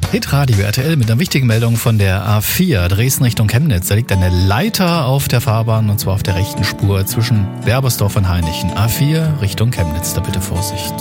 Hitradio RTL mit einer wichtigen Meldung von der A4 Dresden Richtung Chemnitz. Da liegt eine Leiter auf der Fahrbahn und zwar auf der rechten Spur zwischen Werbersdorf und Hainichen. A4 Richtung Chemnitz, da bitte Vorsicht.